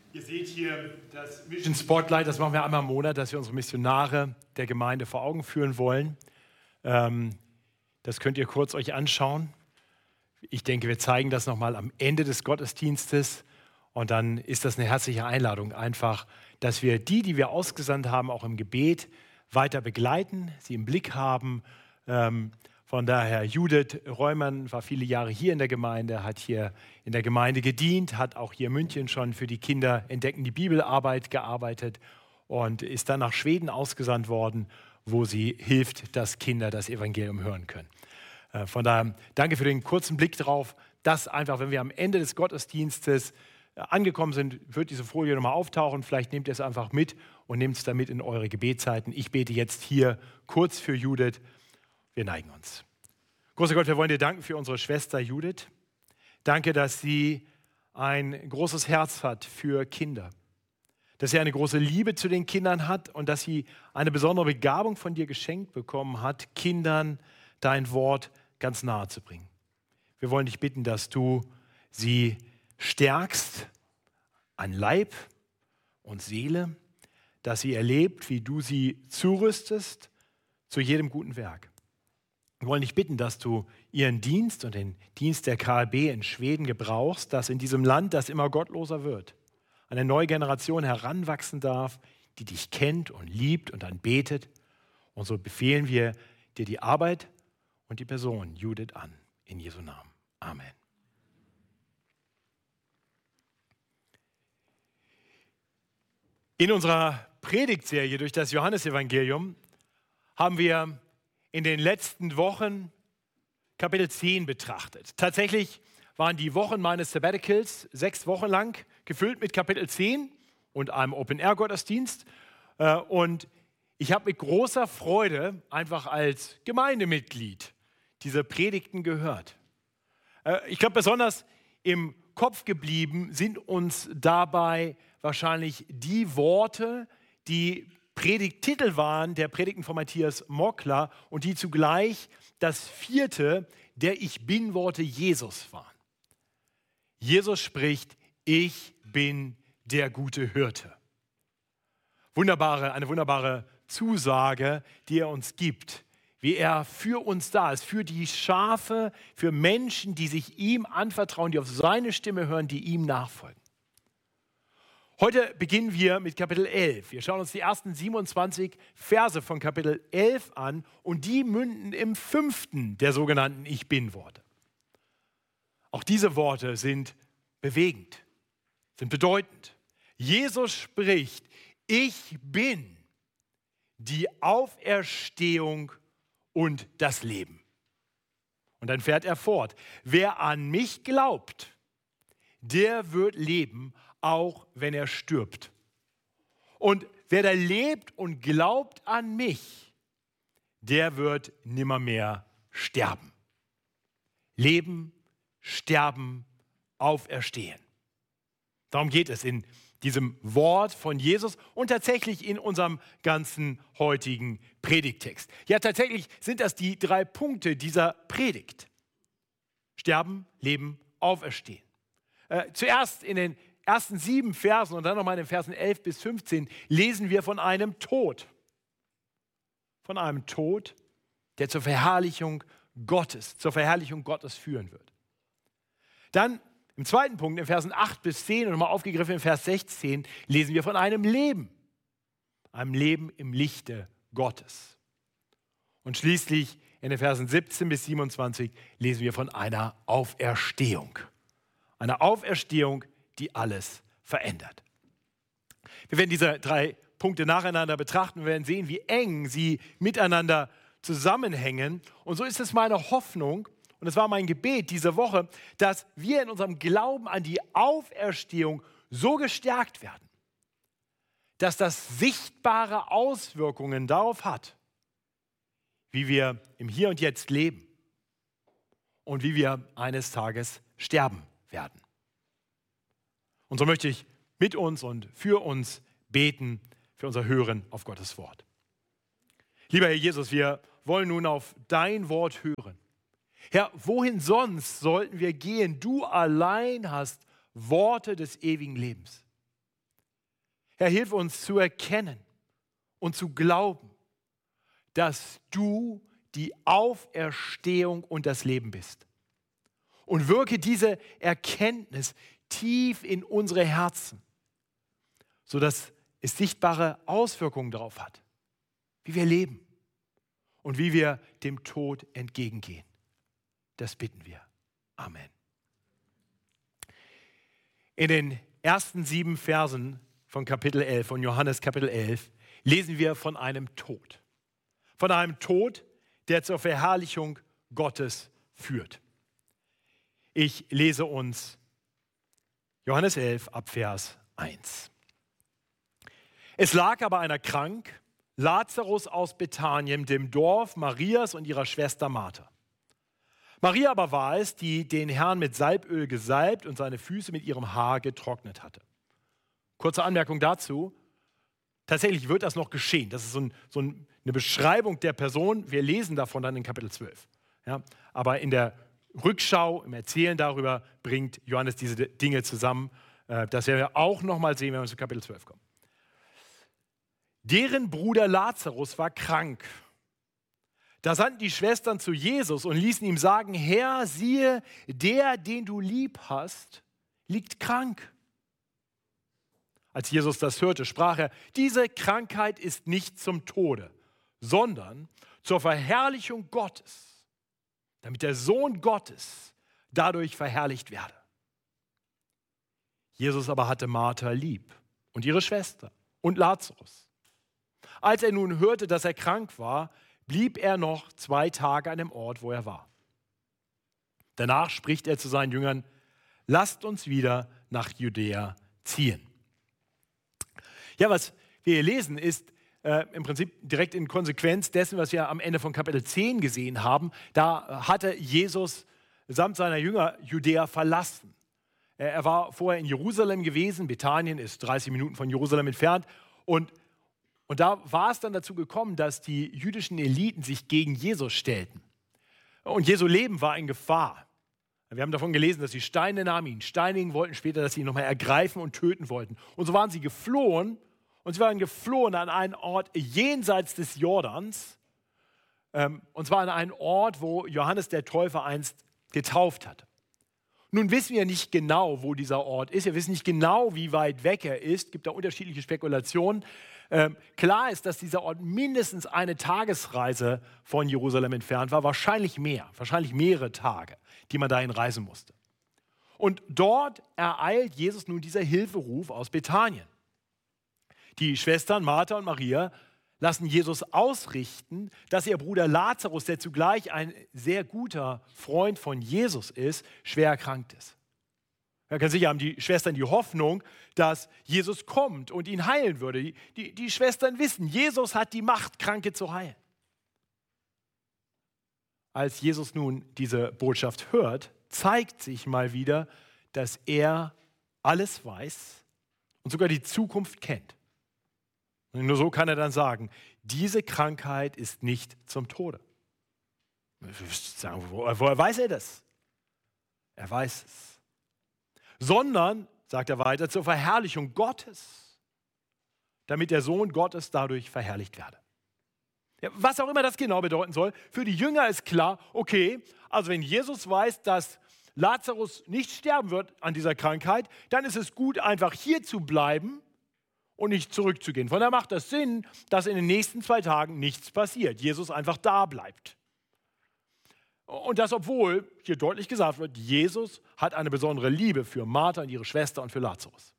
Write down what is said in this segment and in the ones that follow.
Ihr seht hier das Mission Spotlight, das machen wir einmal im Monat, dass wir unsere Missionare der Gemeinde vor Augen führen wollen. Das könnt ihr kurz euch anschauen. Ich denke, wir zeigen das nochmal am Ende des Gottesdienstes und dann ist das eine herzliche Einladung einfach, dass wir die wir ausgesandt haben, auch im Gebet weiter begleiten, sie im Blick haben. Von daher, Judith Reumann war viele Jahre hier in der Gemeinde, hat hier in der Gemeinde gedient, hat auch hier in München schon für die Kinder Entdecken die Bibelarbeit gearbeitet und ist dann nach Schweden ausgesandt worden, wo sie hilft, dass Kinder das Evangelium hören können. Von daher, danke für den kurzen Blick drauf, dass einfach, wenn wir am Ende des Gottesdienstes angekommen sind, wird diese Folie nochmal auftauchen. Vielleicht nehmt ihr es einfach mit und nehmt es damit in eure Gebetszeiten. Ich bete jetzt hier kurz für Judith. Wir neigen uns. Großer Gott, wir wollen dir danken für unsere Schwester Judith. Danke, dass sie ein großes Herz hat für Kinder. Dass sie eine große Liebe zu den Kindern hat und dass sie eine besondere Begabung von dir geschenkt bekommen hat, Kindern dein Wort ganz nahe zu bringen. Wir wollen dich bitten, dass du sie stärkst an Leib und Seele, dass sie erlebt, wie du sie zurüstest zu jedem guten Werk. Wir wollen dich bitten, dass du ihren Dienst und den Dienst der KLB in Schweden gebrauchst, dass in diesem Land, das immer gottloser wird, eine neue Generation heranwachsen darf, die dich kennt und liebt und anbetet. Und so befehlen wir dir die Arbeit und die Person Judith an. In Jesu Namen. Amen. In unserer Predigtserie durch das Johannesevangelium haben wir in den letzten Wochen Kapitel 10 betrachtet. Tatsächlich waren die Wochen meines Sabbaticals 6 Wochen lang gefüllt mit Kapitel 10 und einem Open-Air-Gottesdienst. Und ich habe mit großer Freude einfach als Gemeindemitglied diese Predigten gehört. Ich glaube, besonders im Kopf geblieben sind uns dabei wahrscheinlich die Worte, die Predigttitel waren der Predigten von Matthias Mockler und die zugleich das 4. der Ich-Bin-Worte Jesus waren. Jesus spricht, ich bin der gute Hirte. Eine wunderbare Zusage, die er uns gibt, wie er für uns da ist, für die Schafe, für Menschen, die sich ihm anvertrauen, die auf seine Stimme hören, die ihm nachfolgen. Heute beginnen wir mit Kapitel 11. Wir schauen uns die ersten 27 Verse von Kapitel 11 an und die münden im 5. der sogenannten Ich-Bin-Worte. Auch diese Worte sind bewegend, sind bedeutend. Jesus spricht, ich bin die Auferstehung und das Leben. Und dann fährt er fort, wer an mich glaubt, der wird leben, auch wenn er stirbt. Und wer da lebt und glaubt an mich, der wird nimmermehr sterben. Leben, sterben, auferstehen. Darum geht es in diesem Wort von Jesus und tatsächlich in unserem ganzen heutigen Predigttext. Ja, tatsächlich sind das die 3 Punkte dieser Predigt. Sterben, leben, auferstehen. Zuerst in den ersten 7 Versen und dann nochmal in den Versen 11 bis 15 lesen wir von einem Tod. Von einem Tod, der zur Verherrlichung Gottes führen wird. Dann im 2. Punkt, in Versen 8 bis 10 und nochmal aufgegriffen in Vers 16, lesen wir von einem Leben im Lichte Gottes. Und schließlich in den Versen 17 bis 27 lesen wir von einer Auferstehung. Eine Auferstehung, die alles verändert. Wir werden diese 3 Punkte nacheinander betrachten. Wir werden sehen, wie eng sie miteinander zusammenhängen. Und so ist es meine Hoffnung, und es war mein Gebet diese Woche, dass wir in unserem Glauben an die Auferstehung so gestärkt werden, dass das sichtbare Auswirkungen darauf hat, wie wir im Hier und Jetzt leben und wie wir eines Tages sterben werden. Und so möchte ich mit uns und für uns beten, für unser Hören auf Gottes Wort. Lieber Herr Jesus, wir wollen nun auf dein Wort hören. Herr, wohin sonst sollten wir gehen? Du allein hast Worte des ewigen Lebens. Herr, hilf uns zu erkennen und zu glauben, dass du die Auferstehung und das Leben bist. Und wirke diese Erkenntnis tief in unsere Herzen, sodass es sichtbare Auswirkungen darauf hat, wie wir leben und wie wir dem Tod entgegengehen. Das bitten wir. Amen. In den ersten 7 Versen von Kapitel 11, von Johannes Kapitel 11, lesen wir von einem Tod. Von einem Tod, der zur Verherrlichung Gottes führt. Ich lese uns Johannes 11 ab Vers 1. Es lag aber einer krank, Lazarus aus Bethanien, dem Dorf Marias und ihrer Schwester Martha. Maria aber war es, die den Herrn mit Salböl gesalbt und seine Füße mit ihrem Haar getrocknet hatte. Kurze Anmerkung dazu. Tatsächlich wird das noch geschehen. Das ist eine Beschreibung der Person. Wir lesen davon dann in Kapitel 12. Ja, aber in der Rückschau, im Erzählen darüber, bringt Johannes diese Dinge zusammen. Das werden wir auch nochmal sehen, wenn wir zu Kapitel 12 kommen. Deren Bruder Lazarus war krank. Da sandten die Schwestern zu Jesus und ließen ihm sagen, Herr, siehe, der, den du lieb hast, liegt krank. Als Jesus das hörte, sprach er, diese Krankheit ist nicht zum Tode, sondern zur Verherrlichung Gottes, damit der Sohn Gottes dadurch verherrlicht werde. Jesus aber hatte Martha lieb und ihre Schwester und Lazarus. Als er nun hörte, dass er krank war, blieb er noch 2 Tage an dem Ort, wo er war. Danach spricht er zu seinen Jüngern, lasst uns wieder nach Judäa ziehen. Ja, was wir hier lesen, ist im Prinzip direkt in Konsequenz dessen, was wir am Ende von Kapitel 10 gesehen haben. Da hatte Jesus samt seiner Jünger Judäa verlassen. Er war vorher in Jerusalem gewesen. Bethanien ist 30 Minuten von Jerusalem entfernt. Und da war es dann dazu gekommen, dass die jüdischen Eliten sich gegen Jesus stellten. Und Jesu Leben war in Gefahr. Wir haben davon gelesen, dass sie Steine nahmen, ihn steinigen wollten, später, dass sie ihn nochmal ergreifen und töten wollten. Und so waren sie geflohen. Und sie waren geflohen an einen Ort jenseits des Jordans. Und zwar an einen Ort, wo Johannes der Täufer einst getauft hatte. Nun wissen wir nicht genau, wo dieser Ort ist. Wir wissen nicht genau, wie weit weg er ist. Es gibt da unterschiedliche Spekulationen. Klar ist, dass dieser Ort mindestens eine Tagesreise von Jerusalem entfernt war. Wahrscheinlich mehrere Tage, die man dahin reisen musste. Und dort ereilt Jesus nun dieser Hilferuf aus Bethanien. Die Schwestern Martha und Maria lassen Jesus ausrichten, dass ihr Bruder Lazarus, der zugleich ein sehr guter Freund von Jesus ist, schwer erkrankt ist. Ganz sicher haben die Schwestern die Hoffnung, dass Jesus kommt und ihn heilen würde. Die Schwestern wissen, Jesus hat die Macht, Kranke zu heilen. Als Jesus nun diese Botschaft hört, zeigt sich mal wieder, dass er alles weiß und sogar die Zukunft kennt. Und nur so kann er dann sagen, diese Krankheit ist nicht zum Tode. Sagen, woher weiß er das? Er weiß es. Sondern, sagt er weiter, zur Verherrlichung Gottes, damit der Sohn Gottes dadurch verherrlicht werde. Ja, was auch immer das genau bedeuten soll, für die Jünger ist klar, okay, also wenn Jesus weiß, dass Lazarus nicht sterben wird an dieser Krankheit, dann ist es gut, einfach hier zu bleiben und nicht zurückzugehen. Von daher macht das Sinn, dass in den nächsten 2 Tagen nichts passiert. Jesus einfach da bleibt. Und das, obwohl hier deutlich gesagt wird, Jesus hat eine besondere Liebe für Martha und ihre Schwester und für Lazarus.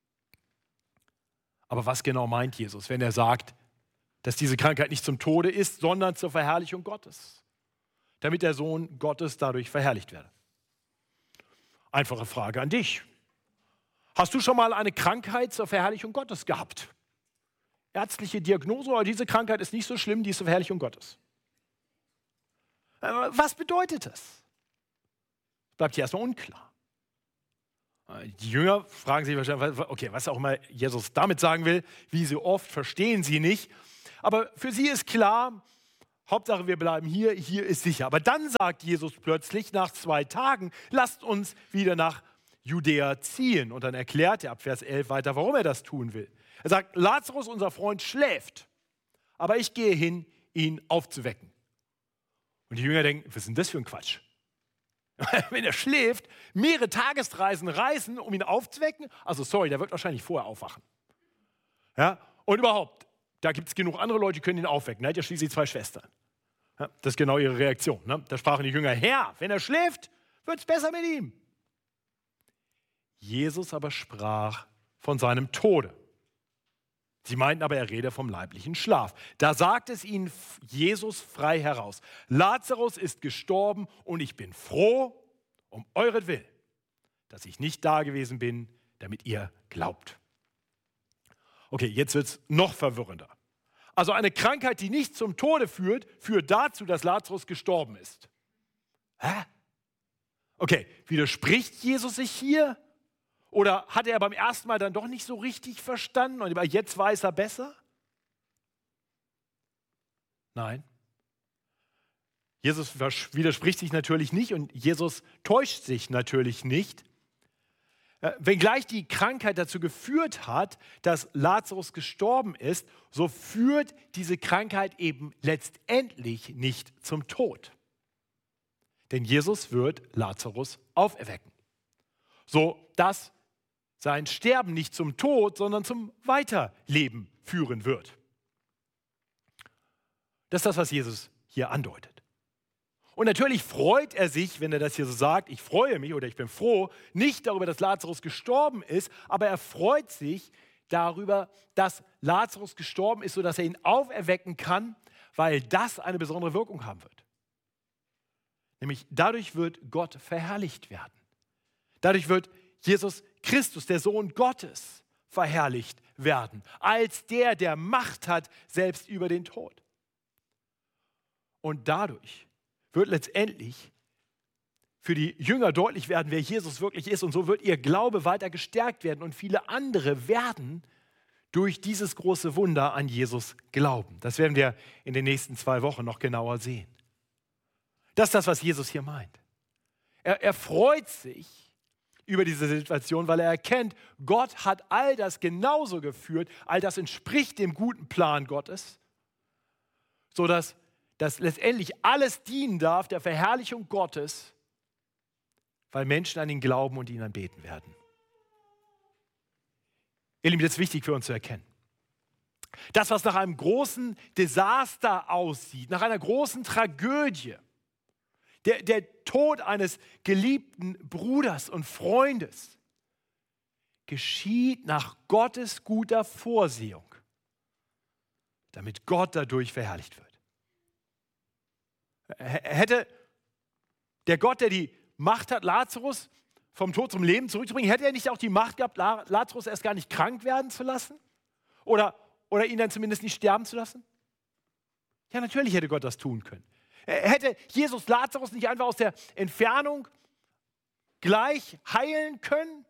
Aber was genau meint Jesus, wenn er sagt, dass diese Krankheit nicht zum Tode ist, sondern zur Verherrlichung Gottes, damit der Sohn Gottes dadurch verherrlicht werde? Einfache Frage an dich. Hast du schon mal eine Krankheit zur Verherrlichung Gottes gehabt? Ärztliche Diagnose, aber diese Krankheit ist nicht so schlimm, die ist zur Verherrlichung Gottes. Was bedeutet das? Bleibt hier erstmal unklar. Die Jünger fragen sich wahrscheinlich, okay, was auch immer Jesus damit sagen will, wie so oft verstehen sie nicht. Aber für sie ist klar, Hauptsache wir bleiben hier ist sicher. Aber dann sagt Jesus plötzlich nach 2 Tagen, lasst uns wieder nach Judäa ziehen. Und dann erklärt er ab Vers 11 weiter, warum er das tun will. Er sagt, Lazarus, unser Freund, schläft, aber ich gehe hin, ihn aufzuwecken. Und die Jünger denken, was ist denn das für ein Quatsch? Wenn er schläft, mehrere Tagesreisen reisen, um ihn aufzuwecken. Also sorry, der wird wahrscheinlich vorher aufwachen. Ja? Und überhaupt, da gibt es genug andere Leute, die können ihn aufwecken. Er hat ja schließlich 2 Schwestern. Ja, das ist genau ihre Reaktion. Ne? Da sprachen die Jünger, Herr, wenn er schläft, wird es besser mit ihm. Jesus aber sprach von seinem Tode. Sie meinten aber, er rede vom leiblichen Schlaf. Da sagt es ihnen Jesus frei heraus. Lazarus ist gestorben und ich bin froh um euretwillen, dass ich nicht da gewesen bin, damit ihr glaubt. Okay, jetzt wird es noch verwirrender. Also eine Krankheit, die nicht zum Tode führt, führt dazu, dass Lazarus gestorben ist. Hä? Okay, widerspricht Jesus sich hier? Oder hat er beim ersten Mal dann doch nicht so richtig verstanden und jetzt weiß er besser? Nein. Jesus widerspricht sich natürlich nicht und Jesus täuscht sich natürlich nicht. Wenngleich die Krankheit dazu geführt hat, dass Lazarus gestorben ist, so führt diese Krankheit eben letztendlich nicht zum Tod. Denn Jesus wird Lazarus auferwecken, so dass sein Sterben nicht zum Tod, sondern zum Weiterleben führen wird. Das ist das, was Jesus hier andeutet. Und natürlich freut er sich, wenn er das hier so sagt, ich freue mich oder ich bin froh, nicht darüber, dass Lazarus gestorben ist, aber er freut sich darüber, dass Lazarus gestorben ist, sodass er ihn auferwecken kann, weil das eine besondere Wirkung haben wird. Nämlich dadurch wird Gott verherrlicht werden. Dadurch wird Jesus Christus, der Sohn Gottes, verherrlicht werden, als der, der Macht hat, selbst über den Tod. Und dadurch wird letztendlich für die Jünger deutlich werden, wer Jesus wirklich ist. Und so wird ihr Glaube weiter gestärkt werden. Und viele andere werden durch dieses große Wunder an Jesus glauben. Das werden wir in den nächsten 2 Wochen noch genauer sehen. Das ist das, was Jesus hier meint. Er freut sich über diese Situation, weil er erkennt, Gott hat all das genauso geführt, all das entspricht dem guten Plan Gottes, sodass das letztendlich alles dienen darf der Verherrlichung Gottes, weil Menschen an ihn glauben und ihn anbeten werden. Ihr Lieben, das ist wichtig für uns zu erkennen. Das, was nach einem großen Desaster aussieht, nach einer großen Tragödie, der Tod eines geliebten Bruders und Freundes, geschieht nach Gottes guter Vorsehung, damit Gott dadurch verherrlicht wird. Hätte der Gott, der die Macht hat, Lazarus vom Tod zum Leben zurückzubringen, hätte er nicht auch die Macht gehabt, Lazarus erst gar nicht krank werden zu lassen? Oder ihn dann zumindest nicht sterben zu lassen? Ja, natürlich hätte Gott das tun können. Hätte Jesus Lazarus nicht einfach aus der Entfernung gleich heilen können?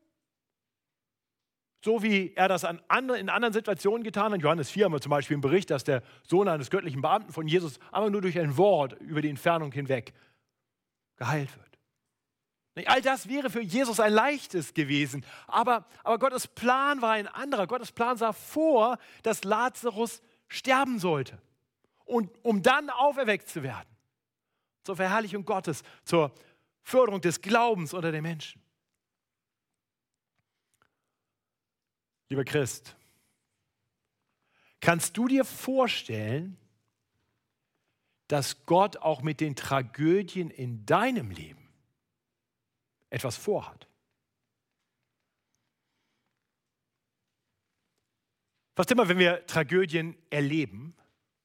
So wie er das in anderen Situationen getan hat. In Johannes 4 haben wir zum Beispiel einen Bericht, dass der Sohn eines göttlichen Beamten von Jesus einfach nur durch ein Wort über die Entfernung hinweg geheilt wird. All das wäre für Jesus ein leichtes gewesen. Aber Gottes Plan war ein anderer. Gottes Plan sah vor, dass Lazarus sterben sollte. Und um dann auferweckt zu werden. Zur Verherrlichung Gottes, zur Förderung des Glaubens unter den Menschen. Lieber Christ, kannst du dir vorstellen, dass Gott auch mit den Tragödien in deinem Leben etwas vorhat? Fast immer, wenn wir Tragödien erleben,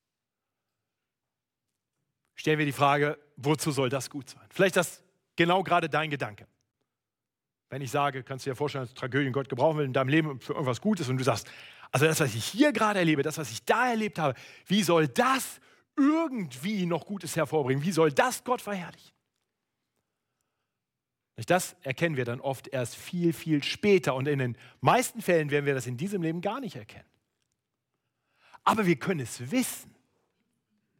stellen wir die Frage, wozu soll das gut sein? Vielleicht ist das genau gerade dein Gedanke. Wenn ich sage, kannst du dir vorstellen, dass Tragödien Gott gebrauchen will in deinem Leben für irgendwas Gutes und du sagst, also das, was ich hier gerade erlebe, das, was ich da erlebt habe, wie soll das irgendwie noch Gutes hervorbringen? Wie soll das Gott verherrlichen? Das erkennen wir dann oft erst viel, viel später und in den meisten Fällen werden wir das in diesem Leben gar nicht erkennen. Aber wir können es wissen.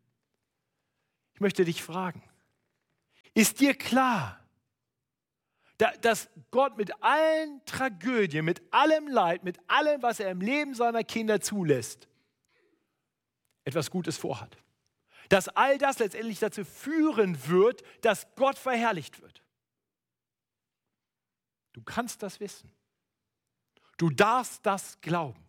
Ich möchte dich fragen, ist dir klar, Dass Gott mit allen Tragödien, mit allem Leid, mit allem, was er im Leben seiner Kinder zulässt, etwas Gutes vorhat. Dass all das letztendlich dazu führen wird, dass Gott verherrlicht wird. Du kannst das wissen. Du darfst das glauben.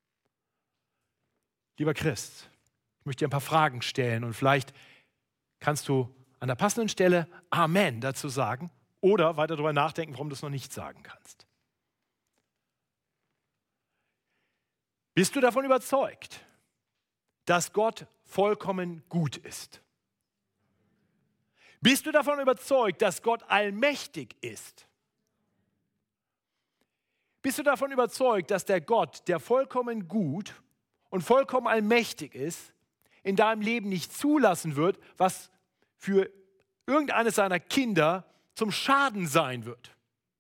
Lieber Christ, ich möchte dir ein paar Fragen stellen und vielleicht kannst du an der passenden Stelle Amen dazu sagen oder weiter darüber nachdenken, warum du es noch nicht sagen kannst. Bist du davon überzeugt, dass Gott vollkommen gut ist? Bist du davon überzeugt, dass Gott allmächtig ist? Bist du davon überzeugt, dass der Gott, der vollkommen gut und vollkommen allmächtig ist, in deinem Leben nicht zulassen wird, was für irgendeines seiner Kinder zum Schaden sein wird?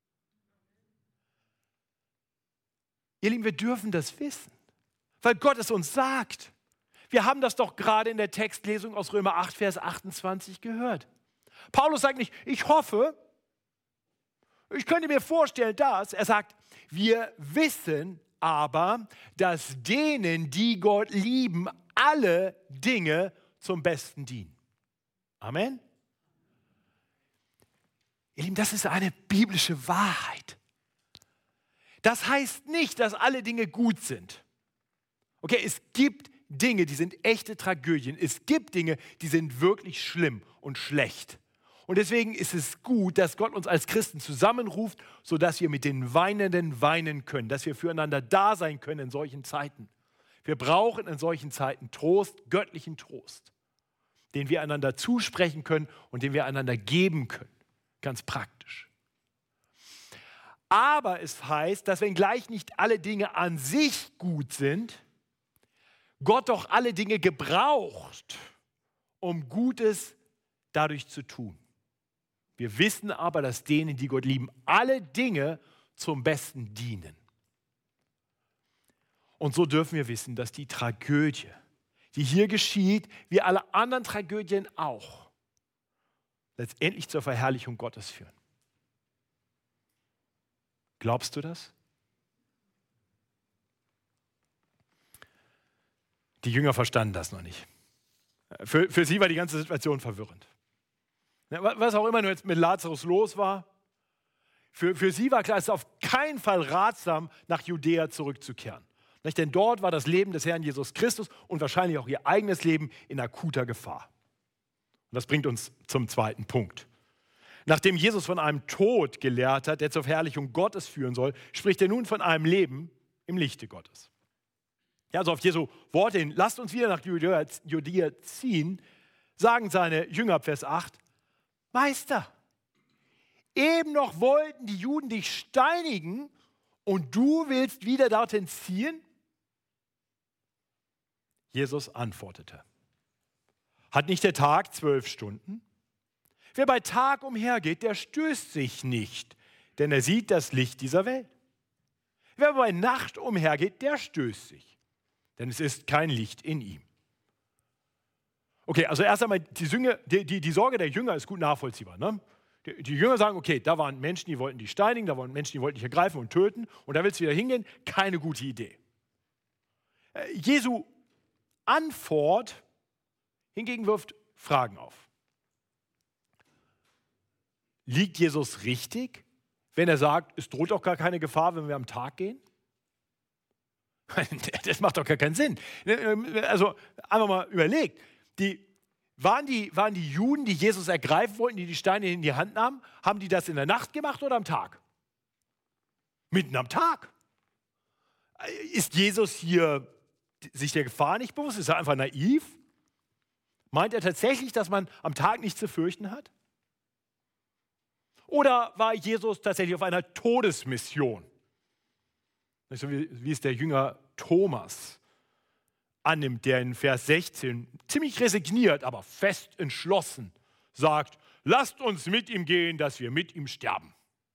Ihr Lieben, wir dürfen das wissen, weil Gott es uns sagt. Wir haben das doch gerade in der Textlesung aus Römer 8, Vers 28 gehört. Paulus sagt nicht, ich hoffe, ich könnte mir vorstellen, dass, er sagt, wir wissen aber, dass denen, die Gott lieben, alle Dinge zum Besten dienen. Amen. Ihr Lieben, das ist eine biblische Wahrheit. Das heißt nicht, dass alle Dinge gut sind. Okay, es gibt Dinge, die sind echte Tragödien. Es gibt Dinge, die sind wirklich schlimm und schlecht. Und deswegen ist es gut, dass Gott uns als Christen zusammenruft, sodass wir mit den Weinenden weinen können, dass wir füreinander da sein können in solchen Zeiten. Wir brauchen in solchen Zeiten Trost, göttlichen Trost, den wir einander zusprechen können und den wir einander geben können. Ganz praktisch. Aber es heißt, dass wenngleich nicht alle Dinge an sich gut sind, Gott doch alle Dinge gebraucht, um Gutes dadurch zu tun. Wir wissen aber, dass denen, die Gott lieben, alle Dinge zum Besten dienen. Und so dürfen wir wissen, dass die Tragödie, die hier geschieht, wie alle anderen Tragödien auch, letztendlich zur Verherrlichung Gottes führen. Glaubst du das? Die Jünger verstanden das noch nicht. Für sie war die ganze Situation verwirrend. Was auch immer jetzt mit Lazarus los war, für sie war klar, es ist auf keinen Fall ratsam, nach Judäa zurückzukehren. Denn dort war das Leben des Herrn Jesus Christus und wahrscheinlich auch ihr eigenes Leben in akuter Gefahr. Und das bringt uns zum zweiten Punkt. Nachdem Jesus von einem Tod gelehrt hat, der zur Verherrlichung Gottes führen soll, spricht er nun von einem Leben im Lichte Gottes. Ja, also auf Jesu Worte hin, lasst uns wieder nach Judäa ziehen, sagen seine Jünger, Vers 8, Meister, eben noch wollten die Juden dich steinigen und du willst wieder dorthin ziehen? Jesus antwortete, hat nicht der Tag 12 Stunden? Wer bei Tag umhergeht, der stößt sich nicht, denn er sieht das Licht dieser Welt. Wer bei Nacht umhergeht, der stößt sich, denn es ist kein Licht in ihm. Okay, also erst einmal, die Sorge der Jünger ist gut nachvollziehbar. Ne? Die Jünger sagen, okay, da waren Menschen, die wollten dich steinigen, da waren Menschen, die wollten dich ergreifen und töten und da willst du wieder hingehen. Keine gute Idee. Jesu Antwort hingegen wirft Fragen auf. Liegt Jesus richtig, wenn er sagt, es droht doch gar keine Gefahr, wenn wir am Tag gehen? Das macht doch gar keinen Sinn. Also einfach mal überlegt. Waren die Juden, die Jesus ergreifen wollten, die die Steine in die Hand nahmen, haben die das in der Nacht gemacht oder am Tag? Mitten am Tag. Ist Jesus hier sich der Gefahr nicht bewusst? Ist er einfach naiv? Meint er tatsächlich, dass man am Tag nichts zu fürchten hat? Oder war Jesus tatsächlich auf einer Todesmission? So wie es der Jünger Thomas annimmt, der in Vers 16 ziemlich resigniert, aber fest entschlossen sagt, lasst uns mit ihm gehen, dass wir mit ihm sterben.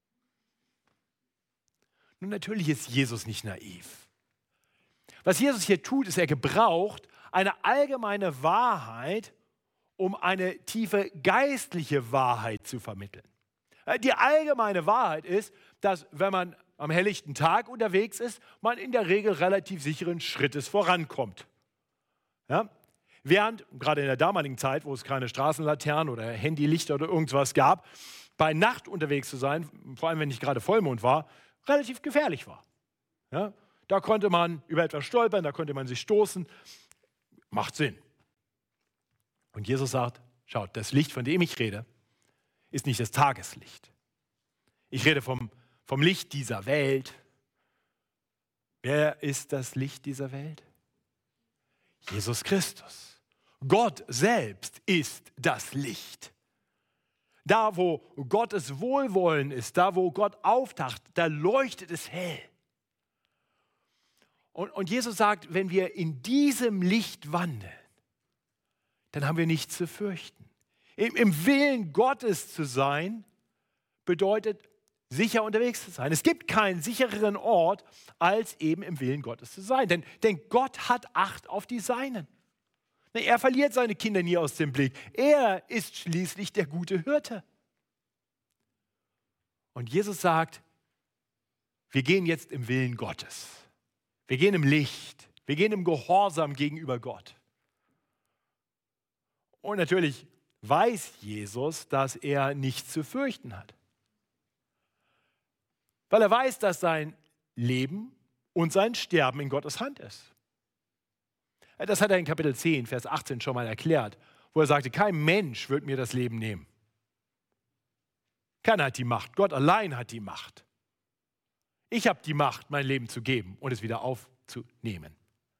Nun, natürlich ist Jesus nicht naiv. Was Jesus hier tut, ist, er gebraucht eine allgemeine Wahrheit, um eine tiefe geistliche Wahrheit zu vermitteln. Die allgemeine Wahrheit ist, dass wenn man am helllichten Tag unterwegs ist, man in der Regel relativ sicheren Schrittes vorankommt. Ja? Während, gerade in der damaligen Zeit, wo es keine Straßenlaternen oder Handylichter oder irgendwas gab, bei Nacht unterwegs zu sein, vor allem wenn nicht gerade Vollmond war, relativ gefährlich war. Ja? Da konnte man über etwas stolpern, da konnte man sich stoßen. Macht Sinn. Und Jesus sagt, schaut, das Licht, von dem ich rede, ist nicht das Tageslicht. Ich rede vom Licht dieser Welt. Wer ist das Licht dieser Welt? Jesus Christus. Gott selbst ist das Licht. Da, wo Gottes Wohlwollen ist, da, wo Gott auftaucht, da leuchtet es hell. Und Jesus sagt, wenn wir in diesem Licht wandeln, dann haben wir nichts zu fürchten. Im Willen Gottes zu sein, bedeutet sicher unterwegs zu sein. Es gibt keinen sichereren Ort, als eben im Willen Gottes zu sein. Denn Gott hat Acht auf die Seinen. Er verliert seine Kinder nie aus dem Blick. Er ist schließlich der gute Hirte. Und Jesus sagt, wir gehen jetzt im Willen Gottes. Wir gehen im Licht. Wir gehen im Gehorsam gegenüber Gott. Und natürlich weiß Jesus, dass er nichts zu fürchten hat. Weil er weiß, dass sein Leben und sein Sterben in Gottes Hand ist. Das hat er in Kapitel 10, Vers 18 schon mal erklärt, wo er sagte, kein Mensch wird mir das Leben nehmen. Keiner hat die Macht, Gott allein hat die Macht. Ich habe die Macht, mein Leben zu geben und es wieder aufzunehmen.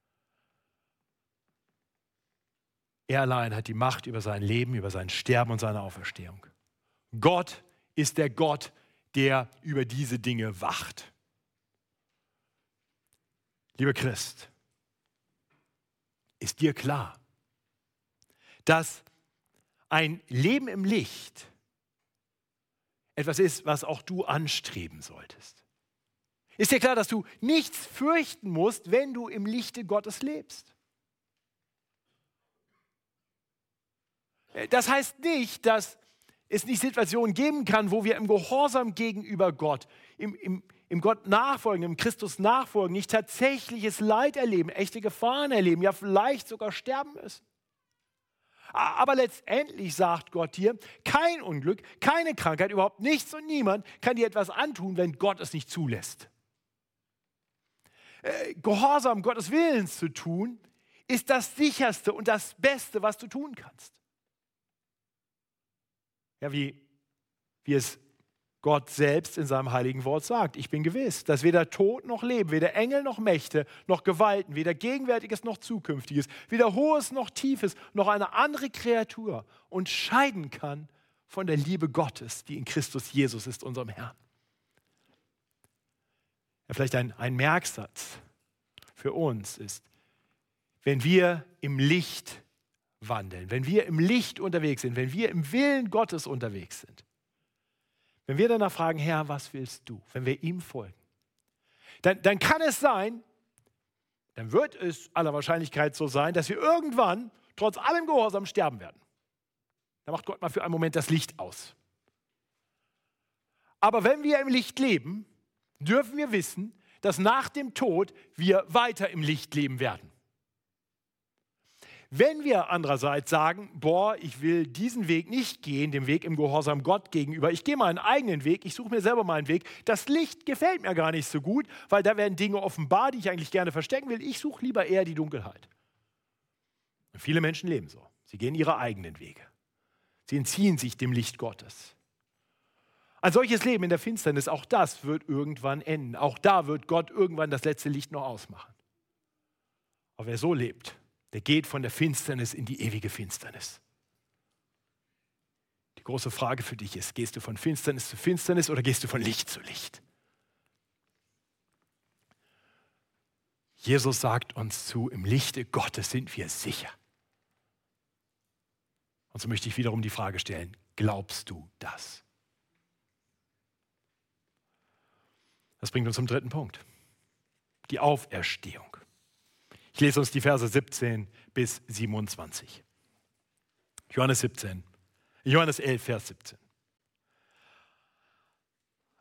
Er allein hat die Macht über sein Leben, über sein Sterben und seine Auferstehung. Gott ist der Gott, der über diese Dinge wacht. Lieber Christ, ist dir klar, dass ein Leben im Licht etwas ist, was auch du anstreben solltest? Ist dir klar, dass du nichts fürchten musst, wenn du im Lichte Gottes lebst? Das heißt nicht, dass es nicht Situationen geben kann, wo wir im Gehorsam gegenüber Gott, im Gott nachfolgen, im Christus nachfolgen, nicht tatsächliches Leid erleben, echte Gefahren erleben, ja vielleicht sogar sterben müssen. Aber letztendlich sagt Gott dir, kein Unglück, keine Krankheit, überhaupt nichts und niemand kann dir etwas antun, wenn Gott es nicht zulässt. Gehorsam Gottes Willens zu tun, ist das Sicherste und das Beste, was du tun kannst. Ja, wie es Gott selbst in seinem heiligen Wort sagt. Ich bin gewiss, dass weder Tod noch Leben, weder Engel noch Mächte, noch Gewalten, weder Gegenwärtiges noch Zukünftiges, weder Hohes noch Tiefes, noch eine andere Kreatur uns scheiden kann von der Liebe Gottes, die in Christus Jesus ist, unserem Herrn. Ja, vielleicht ein Merksatz für uns ist, wenn wir im Licht wandeln, wenn wir im Licht unterwegs sind, wenn wir im Willen Gottes unterwegs sind, wenn wir danach fragen, Herr, was willst du, wenn wir ihm folgen, dann kann es sein, dann wird es aller Wahrscheinlichkeit so sein, dass wir irgendwann trotz allem Gehorsam sterben werden. Da macht Gott mal für einen Moment das Licht aus. Aber wenn wir im Licht leben, dürfen wir wissen, dass nach dem Tod wir weiter im Licht leben werden. Wenn wir andererseits sagen, ich will diesen Weg nicht gehen, den Weg im Gehorsam Gott gegenüber, ich gehe meinen eigenen Weg, ich suche mir selber meinen Weg, das Licht gefällt mir gar nicht so gut, weil da werden Dinge offenbar, die ich eigentlich gerne verstecken will, ich suche lieber eher die Dunkelheit. Und viele Menschen leben so, sie gehen ihre eigenen Wege, sie entziehen sich dem Licht Gottes. Ein solches Leben in der Finsternis, auch das wird irgendwann enden, auch da wird Gott irgendwann das letzte Licht noch ausmachen. Aber wer so lebt, der geht von der Finsternis in die ewige Finsternis. Die große Frage für dich ist, gehst du von Finsternis zu Finsternis oder gehst du von Licht zu Licht? Jesus sagt uns zu, im Lichte Gottes sind wir sicher. Und so möchte ich wiederum die Frage stellen, glaubst du das? Das bringt uns zum dritten Punkt, die Auferstehung. Ich lese uns die Verse 17 bis 27. Johannes 11, Vers 17.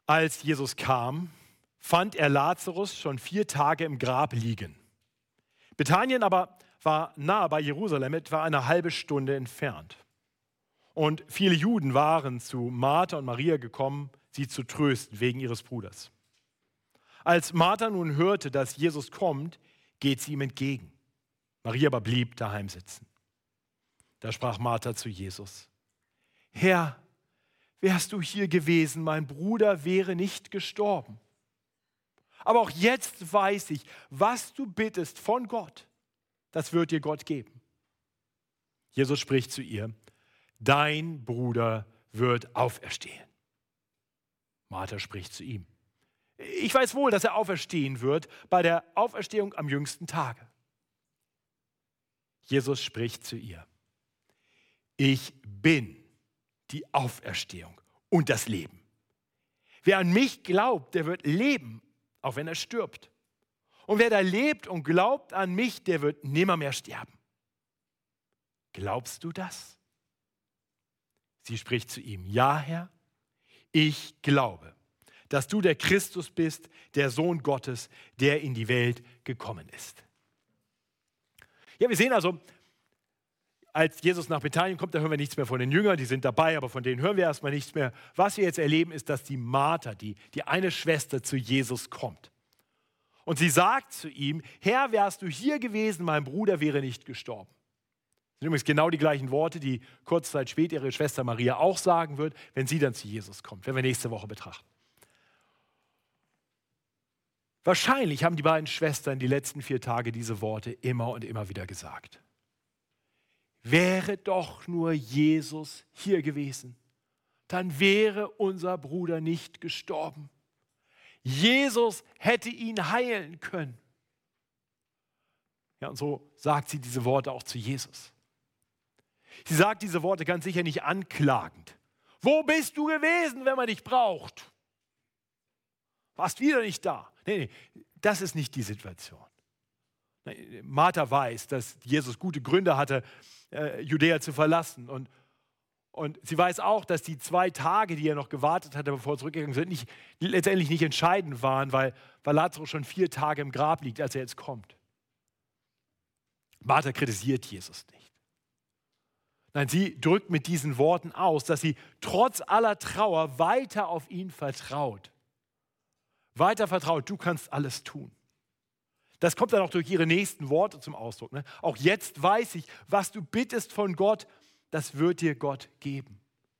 Als Jesus kam, fand er Lazarus schon 4 Tage im Grab liegen. Bethanien aber war nahe bei Jerusalem, etwa eine halbe Stunde entfernt. Und viele Juden waren zu Martha und Maria gekommen, sie zu trösten wegen ihres Bruders. Als Martha nun hörte, dass Jesus kommt, geht sie ihm entgegen. Maria aber blieb daheim sitzen. Da sprach Martha zu Jesus: Herr, wärst du hier gewesen, mein Bruder wäre nicht gestorben. Aber auch jetzt weiß ich, was du bittest von Gott, das wird dir Gott geben. Jesus spricht zu ihr: Dein Bruder wird auferstehen. Martha spricht zu ihm: Ich weiß wohl, dass er auferstehen wird bei der Auferstehung am jüngsten Tage. Jesus spricht zu ihr: Ich bin die Auferstehung und das Leben. Wer an mich glaubt, der wird leben, auch wenn er stirbt. Und wer da lebt und glaubt an mich, der wird nimmermehr sterben. Glaubst du das? Sie spricht zu ihm: Ja, Herr, ich glaube, dass du der Christus bist, der Sohn Gottes, der in die Welt gekommen ist. Ja, wir sehen also, als Jesus nach Bethanien kommt, da hören wir nichts mehr von den Jüngern, die sind dabei, aber von denen hören wir erstmal nichts mehr. Was wir jetzt erleben, ist, dass die Martha, die eine Schwester, zu Jesus kommt. Und sie sagt zu ihm: Herr, wärst du hier gewesen, mein Bruder wäre nicht gestorben. Das sind übrigens genau die gleichen Worte, die kurze Zeit später ihre Schwester Maria auch sagen wird, wenn sie dann zu Jesus kommt, wenn wir nächste Woche betrachten. Wahrscheinlich haben die beiden Schwestern die letzten 4 Tage diese Worte immer und immer wieder gesagt. Wäre doch nur Jesus hier gewesen, dann wäre unser Bruder nicht gestorben. Jesus hätte ihn heilen können. Ja, und so sagt sie diese Worte auch zu Jesus. Sie sagt diese Worte ganz sicher nicht anklagend. Wo bist du gewesen, wenn man dich braucht? Warst wieder nicht da. Nee, das ist nicht die Situation. Martha weiß, dass Jesus gute Gründe hatte, Judäa zu verlassen. Und sie weiß auch, dass die 2 Tage, die er noch gewartet hatte, bevor er zurückgegangen ist, letztendlich nicht entscheidend waren, weil Lazarus schon 4 Tage im Grab liegt, als er jetzt kommt. Martha kritisiert Jesus nicht. Nein, sie drückt mit diesen Worten aus, dass sie trotz aller Trauer weiter auf ihn vertraut. Weiter vertraut, du kannst alles tun. Das kommt dann auch durch ihre nächsten Worte zum Ausdruck. Ne? Auch jetzt weiß ich, was du bittest von Gott, das wird dir Gott geben.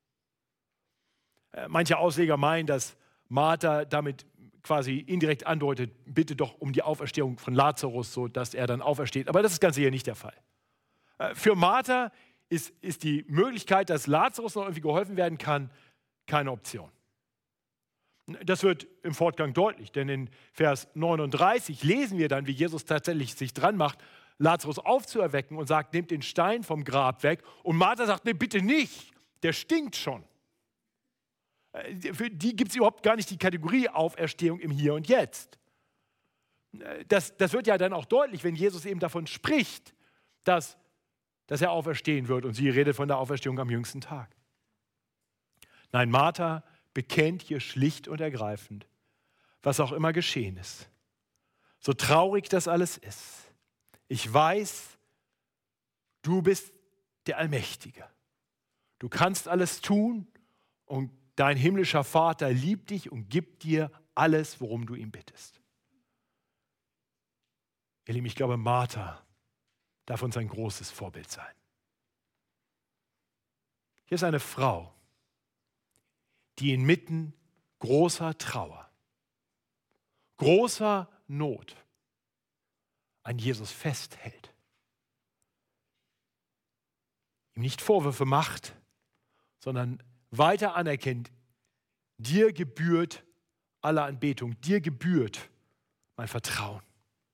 Manche Ausleger meinen, dass Martha damit quasi indirekt andeutet, bitte doch um die Auferstehung von Lazarus, sodass er dann aufersteht. Aber das ist ganz sicher nicht der Fall. Für Martha ist die Möglichkeit, dass Lazarus noch irgendwie geholfen werden kann, keine Option. Das wird im Fortgang deutlich, denn in Vers 39 lesen wir dann, wie Jesus tatsächlich sich dran macht, Lazarus aufzuerwecken und sagt, nehmt den Stein vom Grab weg. Und Martha sagt, nee, bitte nicht, der stinkt schon. Für die gibt es überhaupt gar nicht die Kategorie Auferstehung im Hier und Jetzt. Das wird ja dann auch deutlich, wenn Jesus eben davon spricht, dass er auferstehen wird. Und sie redet von der Auferstehung am jüngsten Tag. Nein, Martha bekennt hier schlicht und ergreifend, was auch immer geschehen ist. So traurig das alles ist. Ich weiß, du bist der Allmächtige. Du kannst alles tun und dein himmlischer Vater liebt dich und gibt dir alles, worum du ihn bittest. Ihr Lieben, ich glaube, Martha darf uns ein großes Vorbild sein. Hier ist eine Frau, die inmitten großer Trauer, großer Not an Jesus festhält. Ihm nicht Vorwürfe macht, sondern weiter anerkennt, dir gebührt alle Anbetung, dir gebührt mein Vertrauen.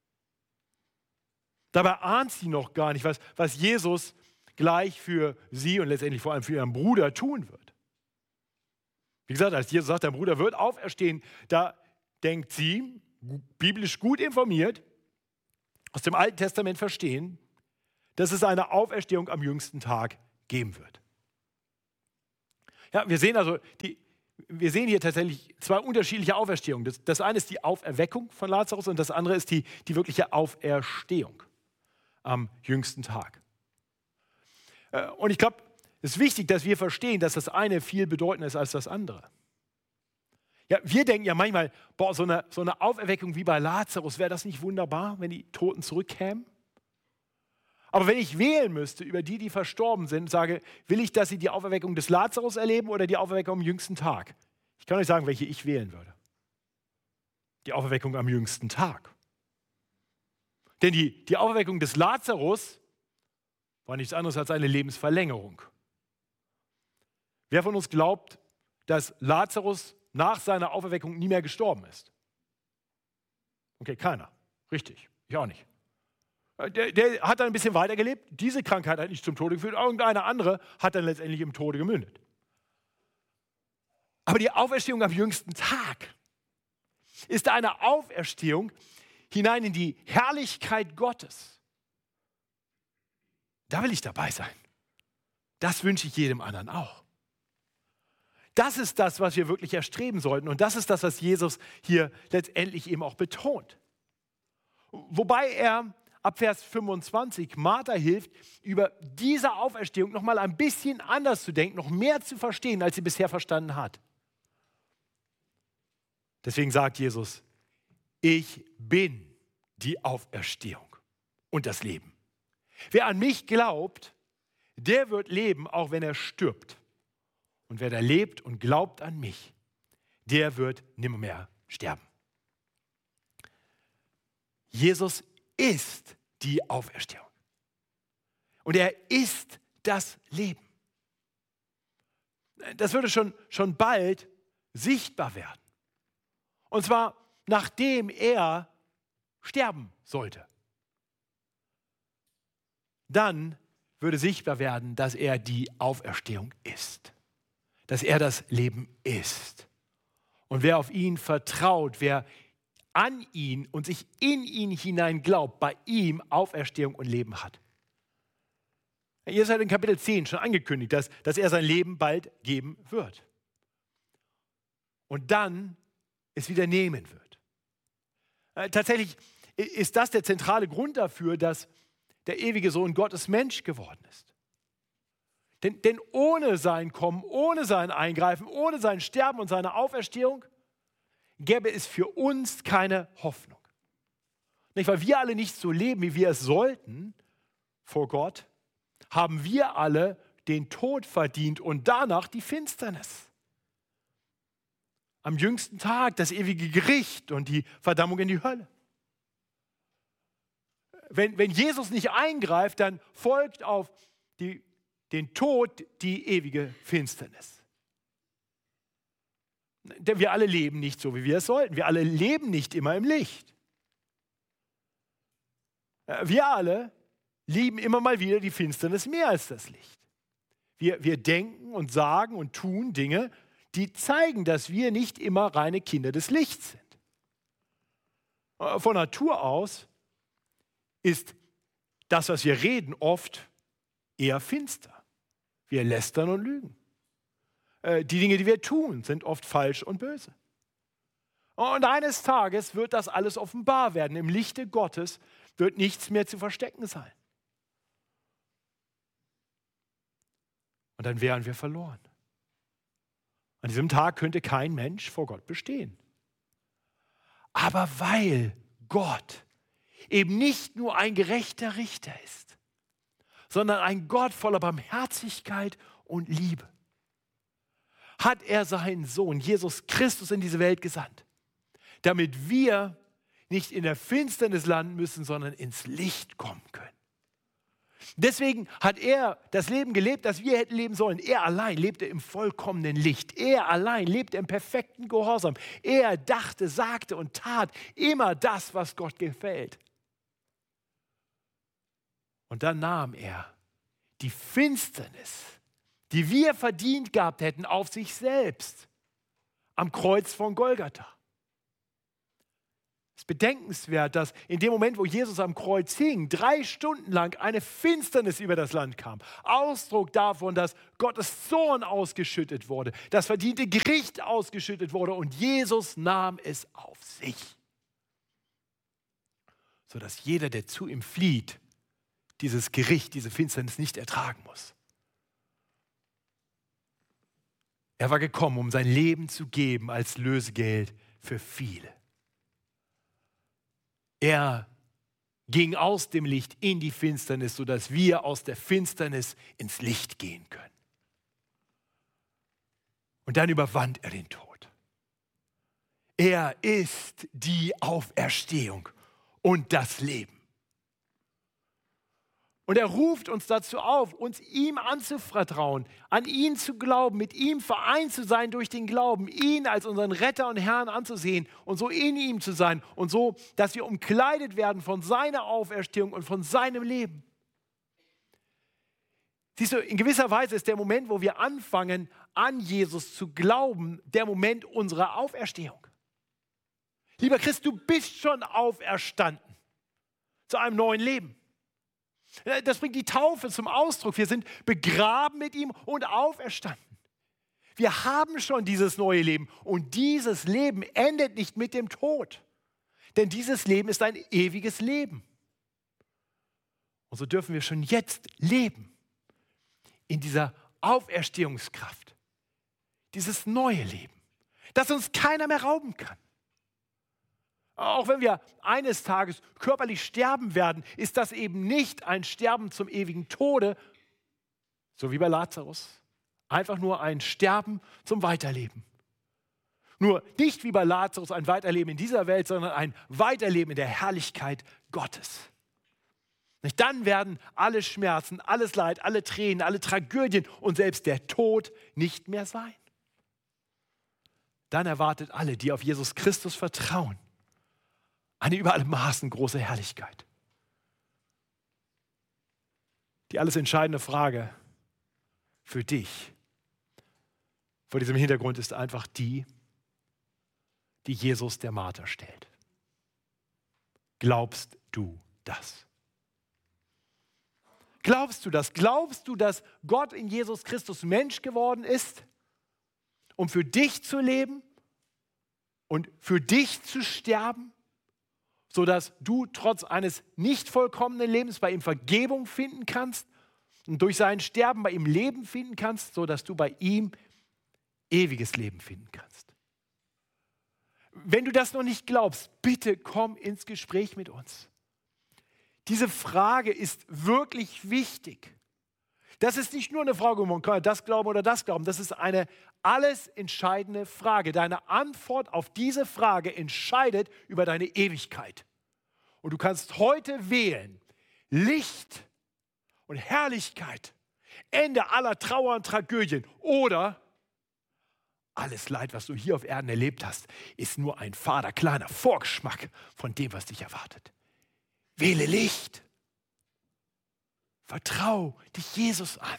Dabei ahnt sie noch gar nicht, was Jesus gleich für sie und letztendlich vor allem für ihren Bruder tun wird. Wie gesagt, als Jesus sagt, dein Bruder wird auferstehen, da denkt sie, biblisch gut informiert, aus dem Alten Testament verstehen, dass es eine Auferstehung am jüngsten Tag geben wird. Ja, wir sehen also, wir sehen hier tatsächlich zwei unterschiedliche Auferstehungen. Das eine ist die Auferweckung von Lazarus und das andere ist die wirkliche Auferstehung am jüngsten Tag. Und ich glaube, es ist wichtig, dass wir verstehen, dass das eine viel bedeutender ist als das andere. Ja, wir denken ja manchmal, boah, so eine Auferweckung wie bei Lazarus, wäre das nicht wunderbar, wenn die Toten zurückkämen? Aber wenn ich wählen müsste über die verstorben sind, sage, will ich, dass sie die Auferweckung des Lazarus erleben oder die Auferweckung am jüngsten Tag? Ich kann euch sagen, welche ich wählen würde. Die Auferweckung am jüngsten Tag. Denn die Auferweckung des Lazarus war nichts anderes als eine Lebensverlängerung. Wer von uns glaubt, dass Lazarus nach seiner Auferweckung nie mehr gestorben ist? Okay, keiner. Richtig, ich auch nicht. Der hat dann ein bisschen weitergelebt. Diese Krankheit hat nicht zum Tode geführt. Irgendeine andere hat dann letztendlich im Tode gemündet. Aber die Auferstehung am jüngsten Tag ist eine Auferstehung hinein in die Herrlichkeit Gottes. Da will ich dabei sein. Das wünsche ich jedem anderen auch. Das ist das, was wir wirklich erstreben sollten. Und das ist das, was Jesus hier letztendlich eben auch betont. Wobei er ab Vers 25 Martha hilft, über diese Auferstehung noch mal ein bisschen anders zu denken, noch mehr zu verstehen, als sie bisher verstanden hat. Deswegen sagt Jesus, ich bin die Auferstehung und das Leben. Wer an mich glaubt, der wird leben, auch wenn er stirbt. Und wer da lebt und glaubt an mich, der wird nimmermehr sterben. Jesus ist die Auferstehung. Und er ist das Leben. Das würde schon bald sichtbar werden. Und zwar, nachdem er sterben sollte. Dann würde sichtbar werden, dass er die Auferstehung ist. Dass er das Leben ist. Und wer auf ihn vertraut, wer an ihn und sich in ihn hinein glaubt, bei ihm Auferstehung und Leben hat. Jesus hat in Kapitel 10 schon angekündigt, dass er sein Leben bald geben wird. Und dann es wieder nehmen wird. Tatsächlich ist das der zentrale Grund dafür, dass der ewige Sohn Gottes Mensch geworden ist. Denn ohne sein Kommen, ohne sein Eingreifen, ohne sein Sterben und seine Auferstehung gäbe es für uns keine Hoffnung. Nicht, weil wir alle nicht so leben, wie wir es sollten vor Gott, haben wir alle den Tod verdient und danach die Finsternis. Am jüngsten Tag das ewige Gericht und die Verdammung in die Hölle. Wenn Jesus nicht eingreift, dann folgt auf den Tod die ewige Finsternis. Denn wir alle leben nicht so, wie wir es sollten. Wir alle leben nicht immer im Licht. Wir alle lieben immer mal wieder die Finsternis mehr als das Licht. Wir denken und sagen und tun Dinge, die zeigen, dass wir nicht immer reine Kinder des Lichts sind. Von Natur aus ist das, was wir reden, oft eher finster. Wir lästern und lügen. Die Dinge, die wir tun, sind oft falsch und böse. Und eines Tages wird das alles offenbar werden. Im Lichte Gottes wird nichts mehr zu verstecken sein. Und dann wären wir verloren. An diesem Tag könnte kein Mensch vor Gott bestehen. Aber weil Gott eben nicht nur ein gerechter Richter ist, sondern ein Gott voller Barmherzigkeit und Liebe, hat er seinen Sohn Jesus Christus in diese Welt gesandt, damit wir nicht in der Finsternis landen müssen, sondern ins Licht kommen können. Deswegen hat er das Leben gelebt, das wir hätten leben sollen. Er allein lebte im vollkommenen Licht. Er allein lebte im perfekten Gehorsam. Er dachte, sagte und tat immer das, was Gott gefällt. Und dann nahm er die Finsternis, die wir verdient gehabt hätten, auf sich selbst am Kreuz von Golgatha. Es ist bedenkenswert, dass in dem Moment, wo Jesus am Kreuz hing, 3 Stunden lang eine Finsternis über das Land kam. Ausdruck davon, dass Gottes Zorn ausgeschüttet wurde, das verdiente Gericht ausgeschüttet wurde und Jesus nahm es auf sich. Sodass jeder, der zu ihm flieht, dieses Gericht, diese Finsternis nicht ertragen muss. Er war gekommen, um sein Leben zu geben als Lösegeld für viele. Er ging aus dem Licht in die Finsternis, sodass wir aus der Finsternis ins Licht gehen können. Und dann überwand er den Tod. Er ist die Auferstehung und das Leben. Und er ruft uns dazu auf, uns ihm anzuvertrauen, an ihn zu glauben, mit ihm vereint zu sein durch den Glauben, ihn als unseren Retter und Herrn anzusehen und so in ihm zu sein und so, dass wir umkleidet werden von seiner Auferstehung und von seinem Leben. Siehst du, in gewisser Weise ist der Moment, wo wir anfangen, an Jesus zu glauben, der Moment unserer Auferstehung. Lieber Christ, du bist schon auferstanden zu einem neuen Leben. Das bringt die Taufe zum Ausdruck. Wir sind begraben mit ihm und auferstanden. Wir haben schon dieses neue Leben und dieses Leben endet nicht mit dem Tod. Denn dieses Leben ist ein ewiges Leben. Und so dürfen wir schon jetzt leben in dieser Auferstehungskraft. Dieses neue Leben, das uns keiner mehr rauben kann. Auch wenn wir eines Tages körperlich sterben werden, ist das eben nicht ein Sterben zum ewigen Tode, so wie bei Lazarus. Einfach nur ein Sterben zum Weiterleben. Nur nicht wie bei Lazarus ein Weiterleben in dieser Welt, sondern ein Weiterleben in der Herrlichkeit Gottes. Dann werden alle Schmerzen, alles Leid, alle Tränen, alle Tragödien und selbst der Tod nicht mehr sein. Dann erwartet alle, die auf Jesus Christus vertrauen, eine über alle Maßen große Herrlichkeit. Die alles entscheidende Frage für dich vor diesem Hintergrund ist einfach die Jesus der Martha stellt. Glaubst du das? Glaubst du das? Glaubst du, dass Gott in Jesus Christus Mensch geworden ist, um für dich zu leben und für dich zu sterben? Sodass du trotz eines nicht vollkommenen Lebens bei ihm Vergebung finden kannst und durch sein Sterben bei ihm Leben finden kannst, sodass du bei ihm ewiges Leben finden kannst. Wenn du das noch nicht glaubst, bitte komm ins Gespräch mit uns. Diese Frage ist wirklich wichtig. Das ist nicht nur eine Frage, man kann das glauben oder das glauben. Das ist eine alles entscheidende Frage. Deine Antwort auf diese Frage entscheidet über deine Ewigkeit. Und du kannst heute wählen, Licht und Herrlichkeit, Ende aller Trauer und Tragödien oder alles Leid, was du hier auf Erden erlebt hast, ist nur ein fader, kleiner Vorgeschmack von dem, was dich erwartet. Wähle Licht. Vertrau dich Jesus an.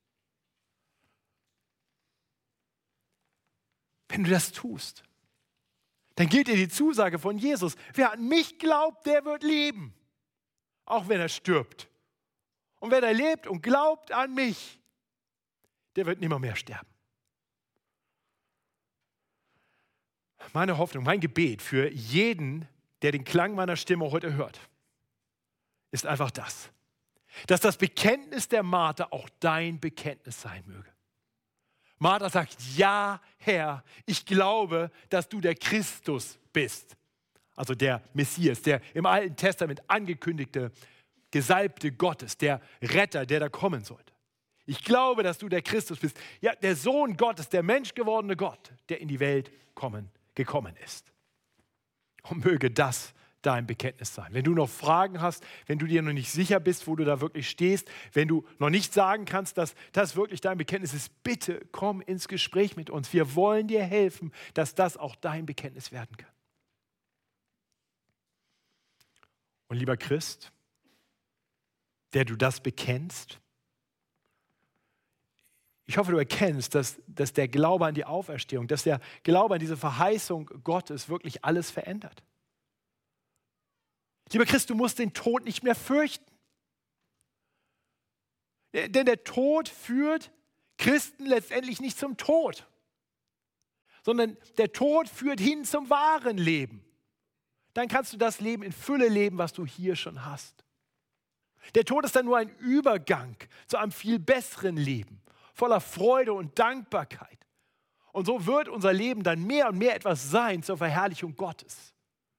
Wenn du das tust, dann gilt dir die Zusage von Jesus. Wer an mich glaubt, der wird leben, auch wenn er stirbt. Und wer lebt und glaubt an mich, der wird nimmer mehr sterben. Meine Hoffnung, mein Gebet für jeden, der den Klang meiner Stimme heute hört, ist einfach das, dass das Bekenntnis der Martha auch dein Bekenntnis sein möge. Martha sagt, ja, Herr, ich glaube, dass du der Christus bist. Also der Messias, der im Alten Testament angekündigte, Gesalbte Gottes, der Retter, der da kommen sollte. Ich glaube, dass du der Christus bist. Ja, der Sohn Gottes, der menschgewordene Gott, der in die Welt gekommen ist. Und möge das dein Bekenntnis sein. Wenn du noch Fragen hast, wenn du dir noch nicht sicher bist, wo du da wirklich stehst, wenn du noch nicht sagen kannst, dass das wirklich dein Bekenntnis ist, bitte komm ins Gespräch mit uns. Wir wollen dir helfen, dass das auch dein Bekenntnis werden kann. Und lieber Christ, der du das bekennst, ich hoffe, du erkennst, dass der Glaube an die Auferstehung, dass der Glaube an diese Verheißung Gottes wirklich alles verändert. Lieber Christ, du musst den Tod nicht mehr fürchten. Denn der Tod führt Christen letztendlich nicht zum Tod, sondern der Tod führt hin zum wahren Leben. Dann kannst du das Leben in Fülle leben, was du hier schon hast. Der Tod ist dann nur ein Übergang zu einem viel besseren Leben, voller Freude und Dankbarkeit. Und so wird unser Leben dann mehr und mehr etwas sein zur Verherrlichung Gottes.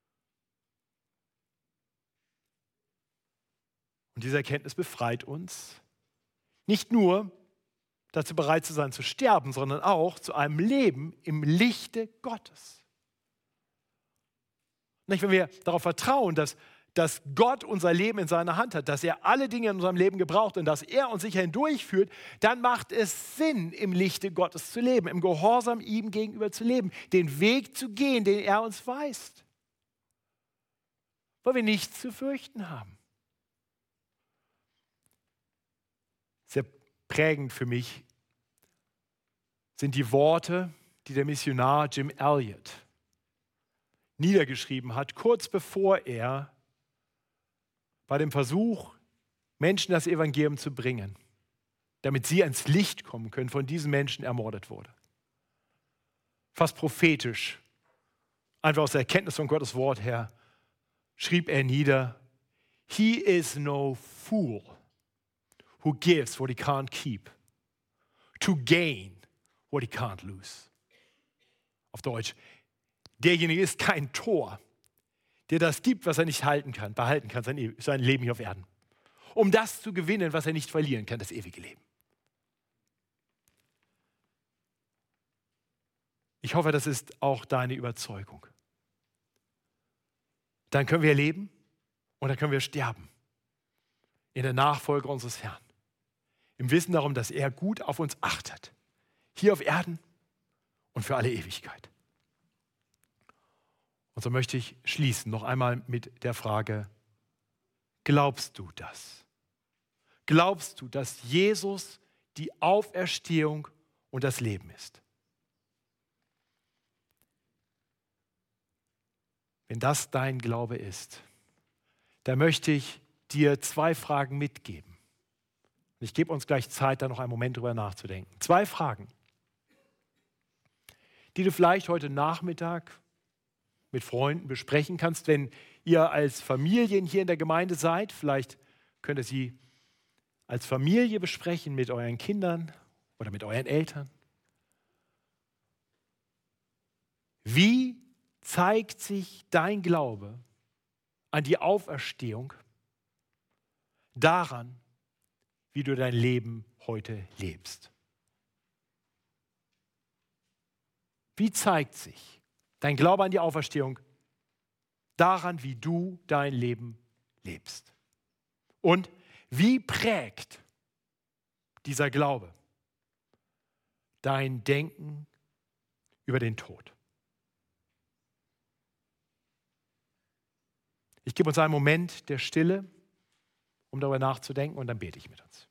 Und diese Erkenntnis befreit uns, nicht nur dazu bereit zu sein, zu sterben, sondern auch zu einem Leben im Lichte Gottes. Nicht, wenn wir darauf vertrauen, dass Gott unser Leben in seiner Hand hat, dass er alle Dinge in unserem Leben gebraucht und dass er uns sicher hindurchführt, dann macht es Sinn, im Lichte Gottes zu leben, im Gehorsam ihm gegenüber zu leben, den Weg zu gehen, den er uns weist, weil wir nichts zu fürchten haben. Sehr prägend für mich sind die Worte, die der Missionar Jim Elliot niedergeschrieben hat, kurz bevor er bei dem Versuch, Menschen das Evangelium zu bringen, damit sie ans Licht kommen können, von diesen Menschen ermordet wurde. Fast prophetisch, einfach aus der Erkenntnis von Gottes Wort her, schrieb er nieder: He is no fool who gives what he can't keep, to gain what he can't lose. Auf Deutsch: Derjenige ist kein Tor, der das gibt, was er nicht behalten kann, sein Leben hier auf Erden, um das zu gewinnen, was er nicht verlieren kann, das ewige Leben. Ich hoffe, das ist auch deine Überzeugung. Dann können wir leben und dann können wir sterben in der Nachfolge unseres Herrn. Im Wissen darum, dass er gut auf uns achtet, hier auf Erden und für alle Ewigkeit. Und so möchte ich schließen noch einmal mit der Frage: Glaubst du das? Glaubst du, dass Jesus die Auferstehung und das Leben ist? Wenn das dein Glaube ist, dann möchte ich dir 2 Fragen mitgeben. Ich gebe uns gleich Zeit, da noch einen Moment drüber nachzudenken. 2 Fragen, die du vielleicht heute Nachmittag mit Freunden besprechen kannst, wenn ihr als Familien hier in der Gemeinde seid. Vielleicht könnt ihr sie als Familie besprechen mit euren Kindern oder mit euren Eltern. Wie zeigt sich dein Glaube an die Auferstehung daran, wie du dein Leben heute lebst? Wie zeigt sich dein Glaube an die Auferstehung daran, wie du dein Leben lebst? Und wie prägt dieser Glaube dein Denken über den Tod? Ich gebe uns einen Moment der Stille, um darüber nachzudenken, und dann bete ich mit uns.